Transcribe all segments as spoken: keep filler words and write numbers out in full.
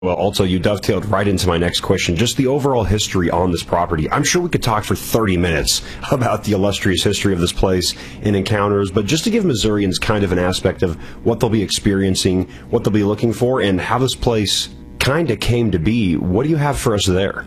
Well, also, you dovetailed right into my next question, just the overall history on this property. I'm sure we could talk for thirty minutes about the illustrious history of this place and Encounters, but just to give Missourians kind of an aspect of what they'll be experiencing, what they'll be looking for, and how this place kind of came to be, what do you have for us there?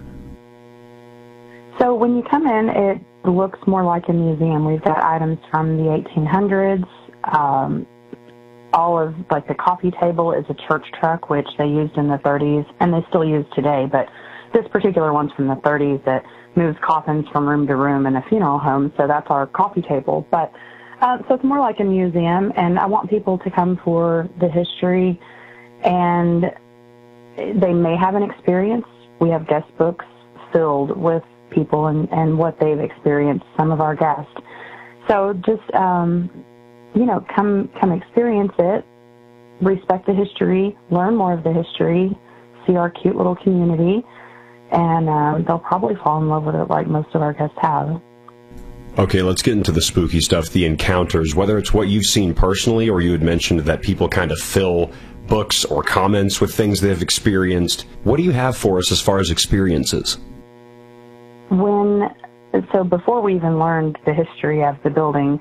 So when you come in, it looks more like a museum. We've got items from the eighteen hundreds, um, all of, like, the coffee table is a church truck, which they used in the thirties, and they still use today, but this particular one's from the thirties that moves coffins from room to room in a funeral home, so that's our coffee table. But uh, so it's more like a museum, and I want people to come for the history, and they may have an experience. We have guest books filled with people and, and what they've experienced, some of our guests. So just... Um, you know, come come experience it, respect the history, learn more of the history, see our cute little community, and um, they'll probably fall in love with it like most of our guests have. Okay, let's get into the spooky stuff, the encounters, whether it's what you've seen personally or you had mentioned that people kind of fill books or comments with things they've experienced. What do you have for us as far as experiences? When, so before we even learned the history of the building,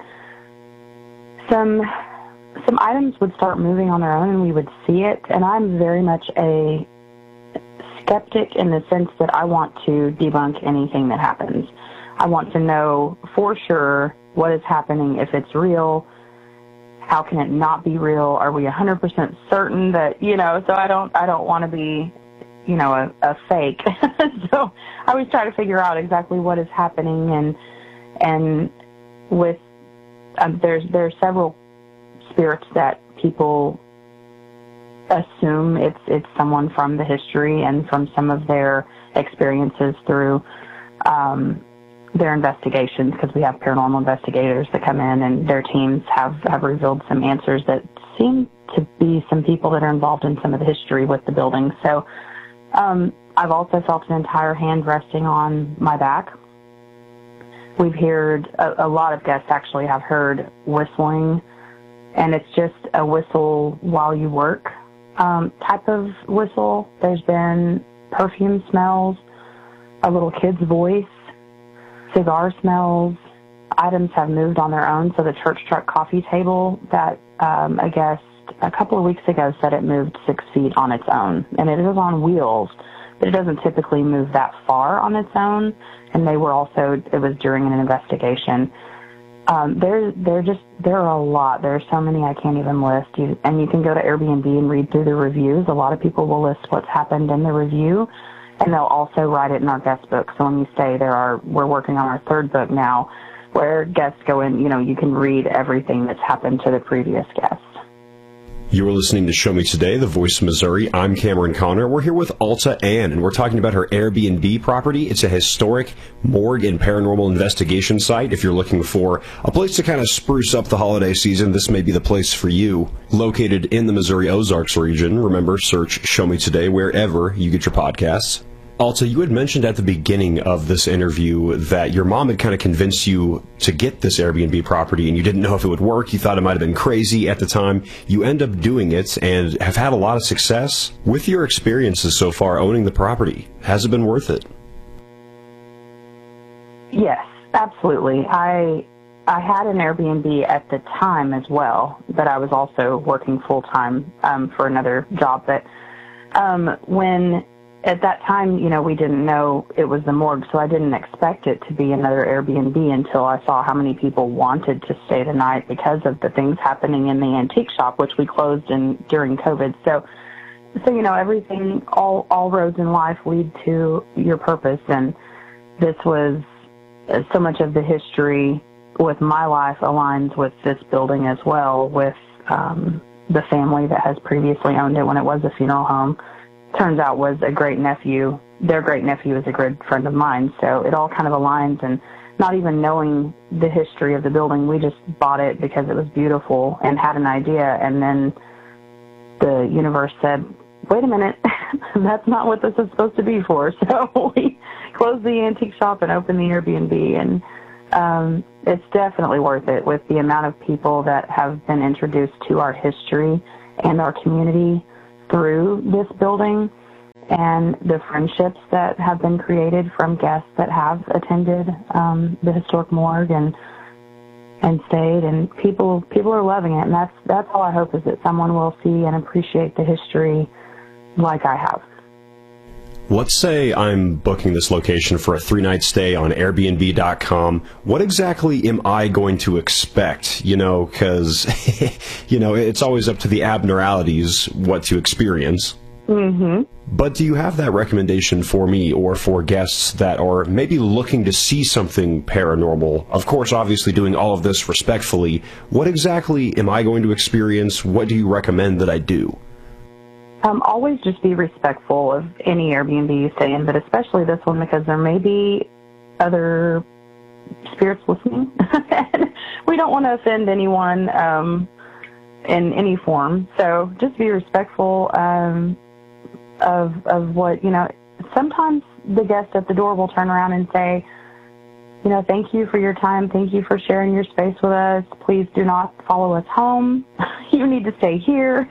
Some some items would start moving on their own, and we would see it. And I'm very much a skeptic in the sense that I want to debunk anything that happens. I want to know for sure what is happening, if it's real. How can it not be real? Are we one hundred percent certain that, you know, so I don't I don't want to be, you know, a, a fake. So I always try to figure out exactly what is happening, and and with Um, there's there are several spirits that people assume it's it's someone from the history and from some of their experiences through um, their investigations, because we have paranormal investigators that come in, and their teams have, have revealed some answers that seem to be some people that are involved in some of the history with the building. So um, I've also felt an entire hand resting on my back. We've heard, a, a lot of guests actually have heard whistling, and it's just a whistle while you work um, type of whistle. There's been perfume smells, a little kid's voice, cigar smells. Items have moved on their own. So the church truck coffee table that um, a guest a couple of weeks ago said it moved six feet on its own, and it is on wheels, but it doesn't typically move that far on its own. And they were also, it was during an investigation. Um, there, there just, there are a lot. There are so many I can't even list. You, and you can go to Airbnb and read through the reviews. A lot of people will list what's happened in the review, and they'll also write it in our guest book. So when you stay, there are, we're working on our third book now, where guests go in, you know, you can read everything that's happened to the previous guests. You are listening to Show Me Today, the voice of Missouri. I'm Cameron Connor. We're here with Alta Ann, and we're talking about her Airbnb property. It's a historic morgue and paranormal investigation site. If you're looking for a place to kind of spruce up the holiday season, this may be the place for you. Located in the Missouri Ozarks region, remember, search Show Me Today wherever you get your podcasts. Alta, you had mentioned at the beginning of this interview that your mom had kind of convinced you to get this Airbnb property, and you didn't know if it would work. You thought it might have been crazy at the time. You end up doing it and have had a lot of success. With your experiences so far owning the property, has it been worth it? Yes, absolutely. I I had an Airbnb at the time as well, but I was also working full-time um, for another job. But um, when... At that time, you know, we didn't know it was the morgue, so I didn't expect it to be another Airbnb until I saw how many people wanted to stay the night because of the things happening in the antique shop, which we closed in during COVID. So, so you know, everything, all all roads in life lead to your purpose, and this was uh, so much of the history with my life aligns with this building as well, with um, the family that has previously owned it when it was a funeral home. Turns out was a great nephew. Their great nephew is a good friend of mine, so it all kind of aligns. And not even knowing the history of the building, we just bought it because it was beautiful and had an idea. And then the universe said, "Wait a minute, that's not what this is supposed to be for." So we closed the antique shop and opened the Airbnb, and um, it's definitely worth it with the amount of people that have been introduced to our history and our community through this building. and the friendships that have been created from guests that have attended um, the historic morgue and and stayed, and people people are loving it, and that's that's all I hope, is that someone will see and appreciate the history like I have. Let's say I'm booking this location for a three-night stay on Airbnb dot com. What exactly am I going to expect? You know, because, you know, it's always up to the abnormalities what to experience. Mm-hmm. But do you have that recommendation for me or for guests that are maybe looking to see something paranormal? Of course, obviously doing all of this respectfully. What exactly am I going to experience? What do you recommend that I do? Um, always just be respectful of any Airbnb you stay in, but especially this one, because there may be other spirits listening. We don't want to offend anyone um, in any form. So just be respectful um, of of what, you know, sometimes the guest at the door will turn around and say, you know, thank you for your time. Thank you for sharing your space with us. Please do not follow us home. You need to stay here.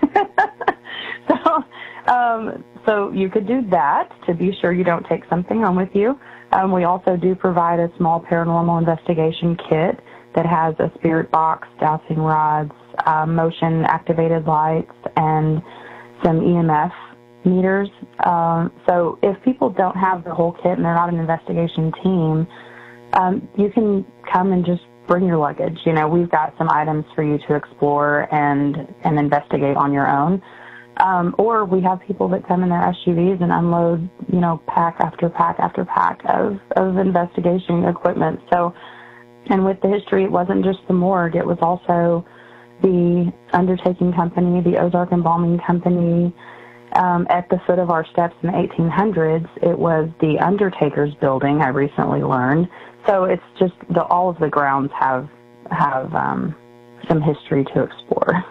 So, um, so you could do that to be sure you don't take something home with you. Um, we also do provide a small paranormal investigation kit that has a spirit box, dowsing rods, uh, motion-activated lights, and some E M F meters. Um, so if people don't have the whole kit and they're not an investigation team, um, you can come and just bring your luggage. You know, we've got some items for you to explore and, and investigate on your own. Um, or we have people that come in their S U Vs and unload, you know, pack after pack after pack of, of investigation equipment. So, and with the history, it wasn't just the morgue. It was also the undertaking company, the Ozark Embalming Company. Um, at the foot of our steps in the eighteen hundreds, it was the Undertaker's building, I recently learned. So it's just the, all of the grounds have, have um, some history to explore.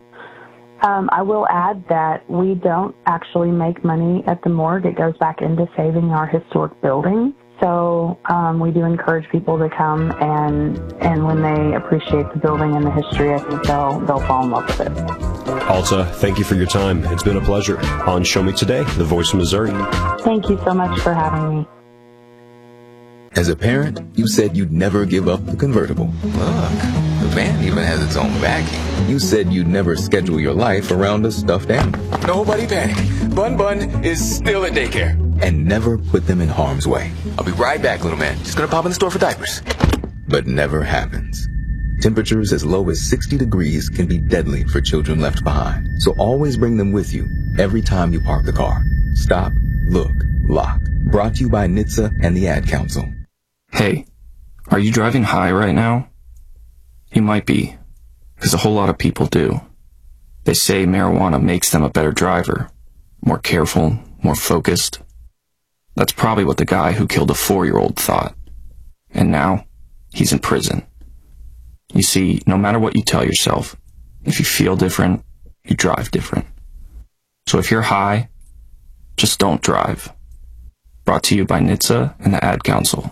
Um, I will add that we don't actually make money at the morgue. It goes back into saving our historic building. So um, we do encourage people to come, and and when they appreciate the building and the history, I think they'll they'll fall in love with it. Alta, thank you for your time. It's been a pleasure. On Show Me Today, the Voice of Missouri. Thank you so much for having me. As a parent, you said you'd never give up the convertible. Look, the van even has its own backing. You said you'd never schedule your life around a stuffed animal. Nobody panic. Bun Bun is still at daycare. And never put them in harm's way. I'll be right back, little man. Just gonna pop in the store for diapers. But never happens. Temperatures as low as sixty degrees can be deadly for children left behind. So always bring them with you every time you park the car. Stop, look, lock. Brought to you by N H T S A and the Ad Council. Hey, are you driving high right now? You might be, because a whole lot of people do. They say marijuana makes them a better driver, more careful, more focused. That's probably what the guy who killed a four-year-old thought. And now, he's in prison. You see, no matter what you tell yourself, if you feel different, you drive different. So if you're high, just don't drive. Brought to you by N H T S A and the Ad Council.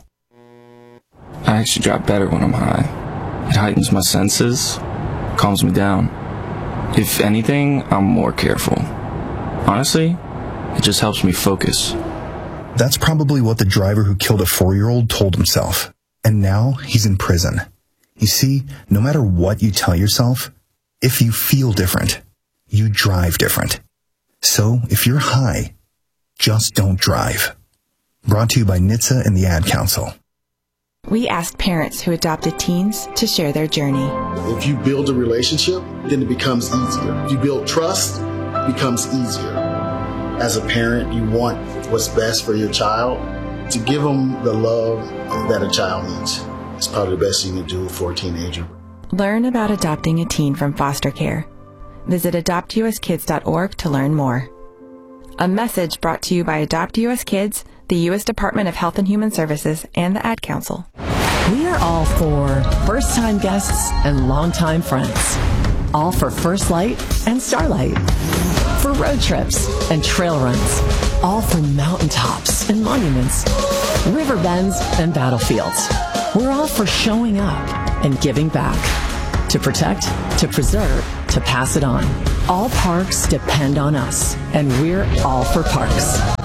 I actually drive better when I'm high. It heightens my senses, calms me down. If anything, I'm more careful. Honestly, it just helps me focus. That's probably what the driver who killed a four-year-old told himself. And now he's in prison. You see, no matter what you tell yourself, if you feel different, you drive different. So if you're high, just don't drive. Brought to you by N H T S A and the Ad Council. We asked parents who adopted teens to share their journey. If you build a relationship, then it becomes easier. If you build trust, it becomes easier. As a parent, you want what's best for your child. To give them the love that a child needs. It's probably the best you can do for a teenager. Learn about adopting a teen from foster care. Visit adopt u s kids dot org to learn more. A message brought to you by Adopt U S Kids, the U S Department of Health and Human Services, and the Ad Council. We are all for first-time guests and longtime friends. All for First Light and Starlight. For road trips and trail runs. All for mountaintops and monuments. River bends and battlefields. We're all for showing up and giving back. To protect, to preserve, to pass it on. All parks depend on us, and we're all for parks.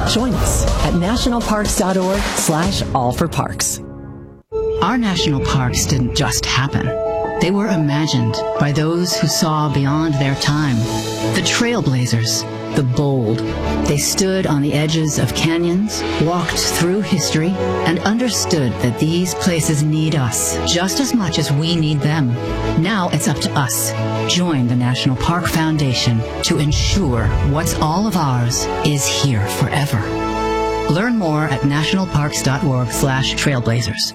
Join us at nationalparks.org slash all for parks. Our national parks didn't just happen. They were imagined by those who saw beyond their time. The trailblazers, the bold. They stood on the edges of canyons, walked through history, and understood that these places need us just as much as we need them. Now it's up to us. Join the National Park Foundation to ensure what's all of ours is here forever. Learn more at nationalparks.org slash trailblazers.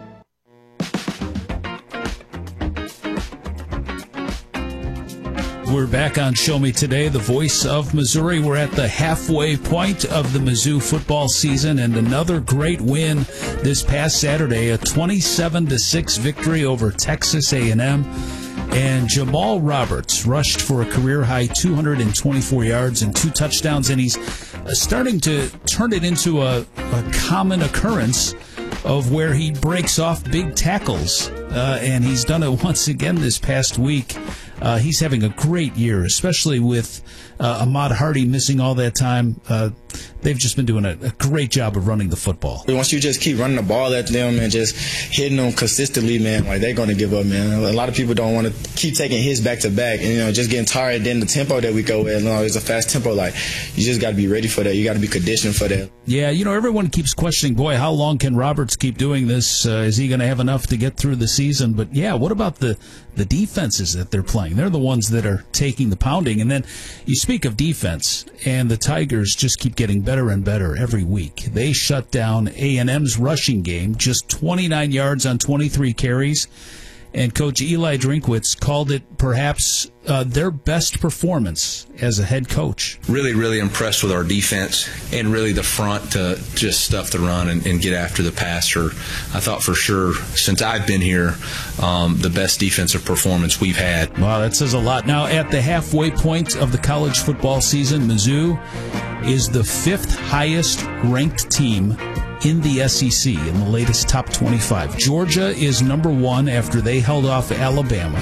We're back on Show Me Today, the voice of Missouri. We're at the halfway point of the Mizzou football season, and another great win this past Saturday, a twenty-seven to six victory over Texas A and M. And Jamal Roberts rushed for a career-high two hundred twenty-four yards and two touchdowns, and he's starting to turn it into a, a common occurrence of where he breaks off big tackles, uh, and he's done it once again this past week. Uh, he's having a great year, especially with uh, Ahmad Hardy missing all that time. Uh, they've just been doing a, a great job of running the football. Once you just keep running the ball at them and just hitting them consistently, man, like they're going to give up, man. A lot of people don't want to keep taking hits back to back and, you know, just getting tired. Then the tempo that we go with, you know, it's a fast tempo. Like, you just got to be ready for that. You got to be conditioned for that. Yeah, you know, everyone keeps questioning, boy, how long can Roberts keep doing this? Uh, is he going to have enough to get through the season? But, yeah, what about the, the defenses that they're playing? They're the ones that are taking the pounding. And then you speak of defense, and the Tigers just keep getting better and better every week. They shut down A and M's rushing game, just twenty-nine yards on twenty-three carries. And Coach Eli Drinkwitz called it perhaps uh, their best performance as a head coach. Really, really impressed with our defense and really the front to just stuff the run and, and get after the passer. I thought for sure, since I've been here, um, the best defensive performance we've had. Wow, that says a lot. Now, at the halfway point of the college football season, Mizzou is the fifth highest ranked team in the S E C in the latest top twenty-five. Georgia is number one after they held off Alabama.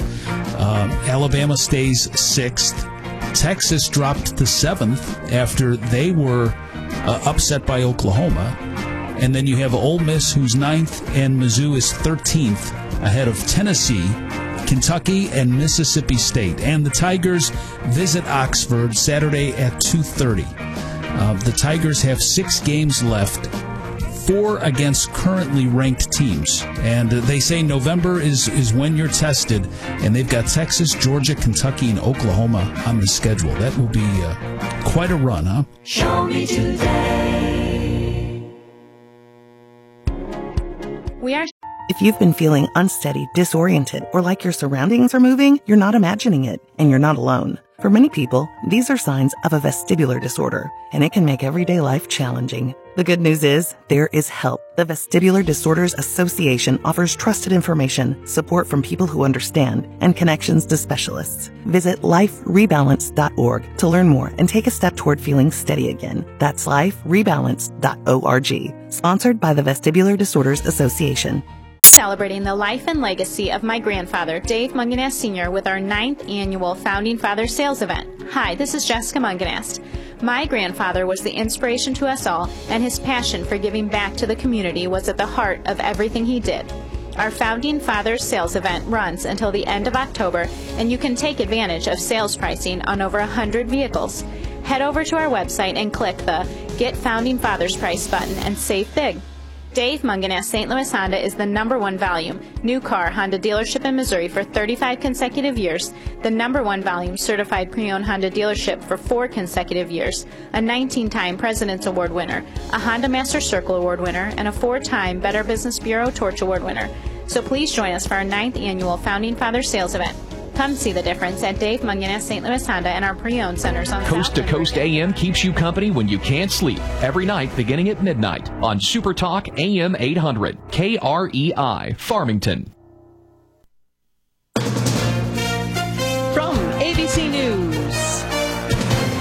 Um, Alabama stays sixth. Texas dropped to seventh after they were uh, upset by Oklahoma. And then you have Ole Miss, who's ninth, and Mizzou is thirteenth, ahead of Tennessee, Kentucky, and Mississippi State. And the Tigers visit Oxford Saturday at two thirty. Uh, the Tigers have six games left, four against currently ranked teams. And uh, they say November is, is when you're tested, and they've got Texas, Georgia, Kentucky, and Oklahoma on the schedule. That will be uh, quite a run, huh? Show me today. We are. If you've been feeling unsteady, disoriented, or like your surroundings are moving, you're not imagining it, and you're not alone. For many people, these are signs of a vestibular disorder, and it can make everyday life challenging. The good news is, there is help. The Vestibular Disorders Association offers trusted information, support from people who understand, and connections to specialists. Visit life rebalance dot org to learn more and take a step toward feeling steady again. That's life rebalance dot org. Sponsored by the Vestibular Disorders Association. Celebrating the life and legacy of my grandfather, Dave Munganast Senior, with our ninth annual Founding Father Sales Event. Hi, this is Jessica Munganast. My grandfather was the inspiration to us all, and his passion for giving back to the community was at the heart of everything he did. Our Founding Fathers Sales Event runs until the end of October, and you can take advantage of sales pricing on over one hundred vehicles. Head over to our website and click the Get Founding Fathers Price button and save big. Dave Munganast Saint Louis Honda is the number one volume new car Honda dealership in Missouri for thirty-five consecutive years, the number one volume certified pre-owned Honda dealership for four consecutive years, a nineteen-time President's Award winner, a Honda Master Circle Award winner, and a four-time Better Business Bureau Torch Award winner. So please join us for our ninth annual Founding Fathers Sales Event. Come see the difference at Dave Munganast Saint Louis Honda and our pre-owned centers on Coast to Coast A M keeps you company when you can't sleep. Every night beginning at midnight on Super Talk A M eight hundred, K R E I, Farmington. From A B C News, I'm Sherry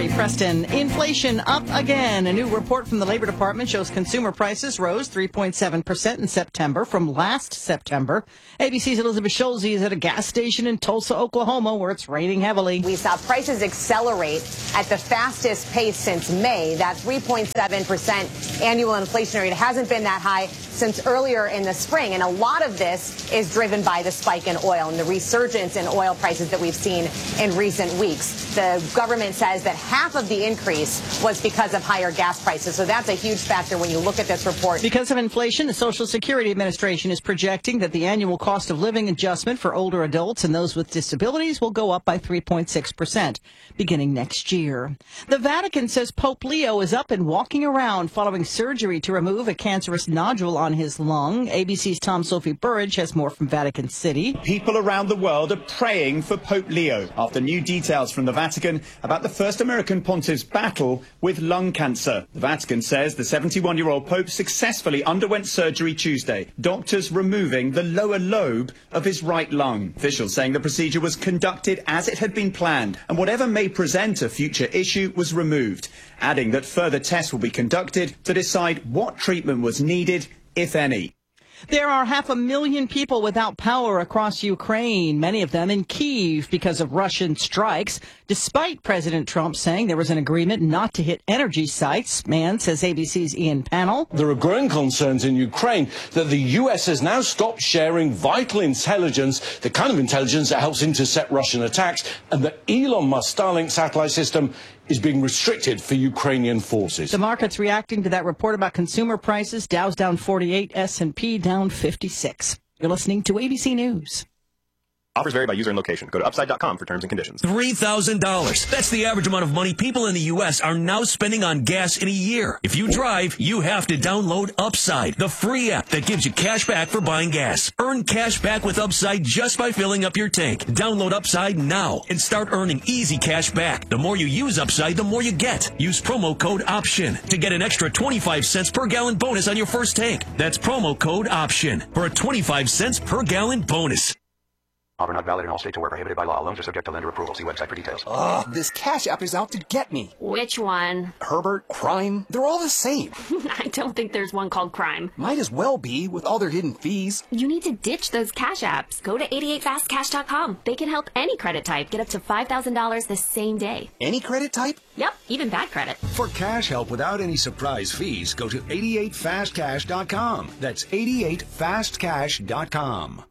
Sherry Preston. Inflation up again. A new report from the Labor Department shows consumer prices rose three point seven percent in September from last September. A B C's Elizabeth Schulze is at a gas station in Tulsa, Oklahoma, where it's raining heavily. We saw prices accelerate at the fastest pace since May. That three point seven percent annual inflation rate hasn't been that high since earlier in the spring. And a lot of this is driven by the spike in oil and the resurgence in oil prices that we've seen in recent weeks. The government says that half of the increase was because of higher gas prices. So that's a huge factor when you look at this report. Because of inflation, the Social Security Administration is projecting that the annual cost of living adjustment for older adults and those with disabilities will go up by three point six percent beginning next year. The Vatican says Pope Leo is up and walking around following surgery to remove a cancerous nodule on his lung. A B C's Tom Sophie Burridge has more from Vatican City. People around the world are praying for Pope Leo after new details from the Vatican about the first American pontiff's battle with lung cancer. The Vatican says the seventy-one-year-old Pope successfully underwent surgery Tuesday, doctors removing the lower lobe of his right lung. Officials saying the procedure was conducted as it had been planned, and whatever may present a future issue was removed, adding that further tests will be conducted to decide what treatment was needed, if any. There are half a million people without power across Ukraine, many of them in Kyiv because of Russian strikes, despite President Trump saying there was an agreement not to hit energy sites. Man, says A B C's Ian Pannell. There are growing concerns in Ukraine that the U S has now stopped sharing vital intelligence, the kind of intelligence that helps intercept Russian attacks, and that Elon Musk's Starlink satellite system is being restricted for Ukrainian forces. The market's reacting to that report about consumer prices. Dow's down forty-eight, S and P down fifty-six. You're listening to A B C News. Offers vary by user and location. Go to upside dot com for terms and conditions. three thousand dollars. That's the average amount of money people in the U S are now spending on gas in a year. If you drive, you have to download Upside, the free app that gives you cash back for buying gas. Earn cash back with Upside just by filling up your tank. Download Upside now and start earning easy cash back. The more you use Upside, the more you get. Use promo code OPTION to get an extra twenty-five cents per gallon bonus on your first tank. That's promo code OPTION for a twenty-five cents per gallon bonus. Offer not valid in all states or where prohibited by law. Loans are subject to lender approval. See website for details. Ugh, this Cash App is out to get me. Which one? Herbert, Crime, they're all the same. I don't think there's one called Crime. Might as well be, with all their hidden fees. You need to ditch those Cash Apps. Go to eighty-eight fast cash dot com. They can help any credit type get up to five thousand dollars the same day. Any credit type? Yep, even bad credit. For cash help without any surprise fees, go to eighty-eight fast cash dot com. That's eighty-eight fast cash dot com.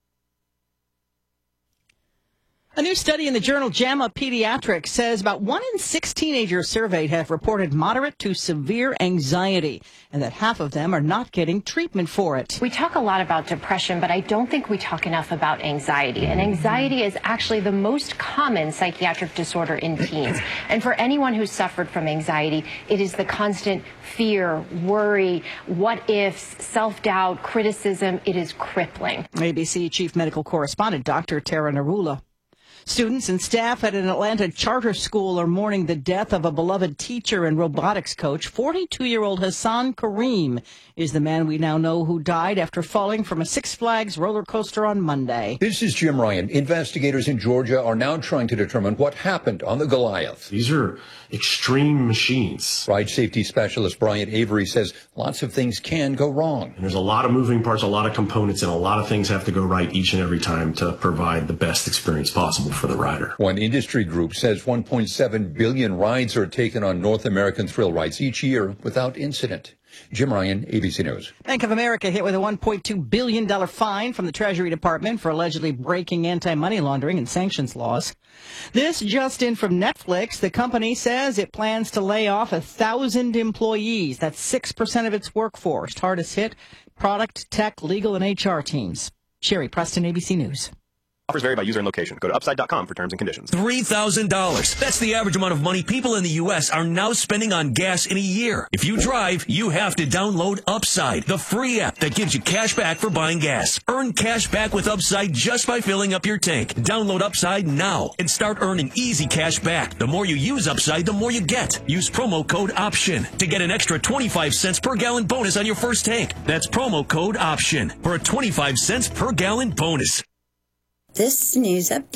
A new study in the journal JAMA Pediatrics says about one in six teenagers surveyed have reported moderate to severe anxiety, and that half of them are not getting treatment for it. We talk a lot about depression, but I don't think we talk enough about anxiety. And anxiety is actually the most common psychiatric disorder in teens. And for anyone who's suffered from anxiety, it is the constant fear, worry, what ifs, self-doubt, criticism. It is crippling. A B C Chief Medical Correspondent Doctor Tara Narula. Students and staff at an Atlanta charter school are mourning the death of a beloved teacher and robotics coach. forty-two-year-old Hassan Kareem is the man we now know who died after falling from a Six Flags roller coaster on Monday. This is Jim Ryan. Investigators in Georgia are now trying to determine what happened on the Goliath. These are extreme machines. Ride safety specialist Brian Avery says lots of things can go wrong. And there's a lot of moving parts, a lot of components, and a lot of things have to go right each and every time to provide the best experience possible for the rider. One industry group says one point seven billion rides are taken on North American thrill rides each year without incident. Jim Ryan, A B C News. Bank of America hit with a one point two billion dollars fine from the Treasury Department for allegedly breaking anti-money laundering and sanctions laws. This just in from Netflix. The company says it plans to lay off a thousand employees. That's six percent of its workforce. Hardest hit, product, tech, legal, and H R teams. Sherry Preston, A B C News. Offers vary by user and location. Go to upside dot com for terms and conditions. three thousand dollars. That's the average amount of money people in the U S are now spending on gas in a year. If you drive, you have to download Upside, the free app that gives you cash back for buying gas. Earn cash back with Upside just by filling up your tank. Download Upside now and start earning easy cash back. The more you use Upside, the more you get. Use promo code OPTION to get an extra twenty-five cents per gallon bonus on your first tank. That's promo code OPTION for a twenty-five cents per gallon bonus. This news update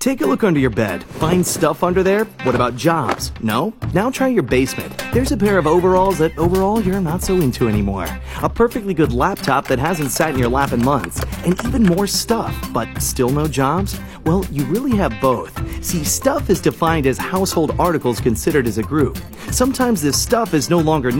Take a look under your bed. Find stuff under there? What about jobs? No? Now try your basement. There's a pair of overalls that overall you're not so into anymore. A perfectly good laptop that hasn't sat in your lap in months. And even more stuff, but still no jobs? Well, you really have both. See, stuff is defined as household articles considered as a group. Sometimes this stuff is no longer needed.